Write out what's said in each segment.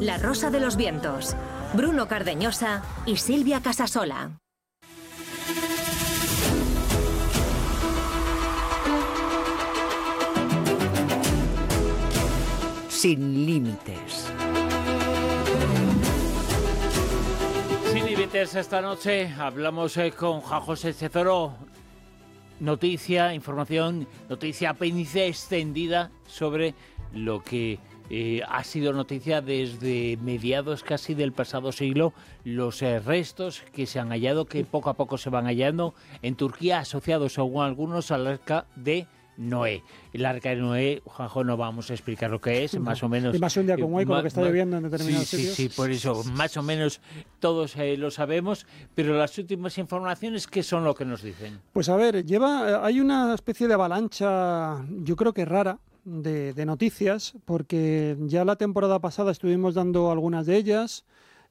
La Rosa de los Vientos, Bruno Cardeñosa y Silvia Casasola. Sin límites. Sin límites, esta noche hablamos con Juan José Chezoro. Noticia, información, noticia, apéndice extendida sobre lo que ha sido noticia desde mediados casi del pasado siglo, los restos que se han hallado, que poco a poco se van hallando en Turquía, asociados según algunos al Arca de Noé. El Arca de Noé, Juanjo, no vamos a explicar lo que es, más o menos. Y más un día como hoy, con lo que está lloviendo en determinados sitios. Sí, por eso, más o menos todos lo sabemos, pero las últimas informaciones, ¿qué son lo que nos dicen? Pues a ver, hay una especie de avalancha, yo creo que rara, de noticias, porque ya la temporada pasada estuvimos dando algunas de ellas.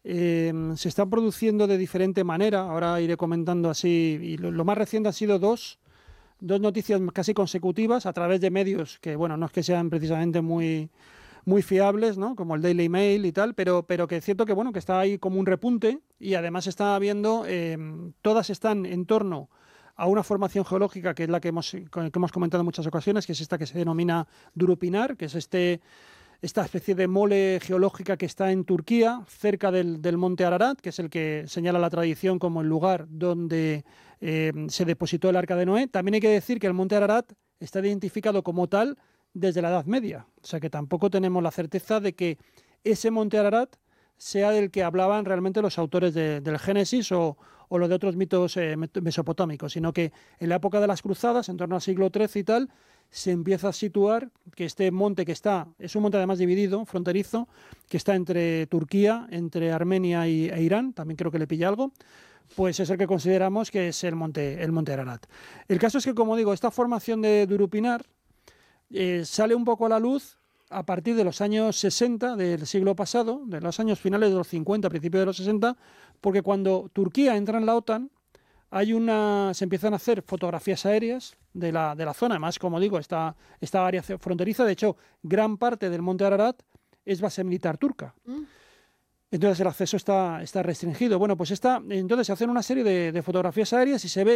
Se están produciendo de diferente manera, ahora iré comentando así, y lo más reciente ha sido dos noticias casi consecutivas a través de medios que, bueno, no es que sean precisamente muy fiables, ¿no? Como el Daily Mail y tal, pero que es cierto que, bueno, que está ahí como un repunte, y además está habiendo, todas están en torno a una formación geológica que es la que hemos comentado en muchas ocasiones, que es esta que se denomina Durupinar, que es esta especie de mole geológica que está en Turquía, cerca del monte Ararat, que es el que señala la tradición como el lugar donde se depositó el Arca de Noé. También hay que decir que el monte Ararat está identificado como tal desde la Edad Media, o sea que tampoco tenemos la certeza de que ese monte Ararat sea del que hablaban realmente los autores del Génesis o los de otros mitos mesopotámicos, sino que en la época de las cruzadas, en torno al siglo XIII y tal, se empieza a situar que este monte es un monte además dividido, fronterizo, que está entre Turquía, entre Armenia e Irán, también creo que le pilla algo, pues es el que consideramos que es el monte Ararat. El caso es que, como digo, esta formación de Durupinar sale un poco a la luz a partir de los años 60 del siglo pasado, de los años finales de los 50, principios de los 60, porque cuando Turquía entra en la OTAN, se empiezan a hacer fotografías aéreas de la zona. Además, como digo, esta área fronteriza, de hecho, gran parte del monte Ararat es base militar turca. Entonces el acceso está restringido. Bueno, pues entonces se hacen una serie de fotografías aéreas y se ve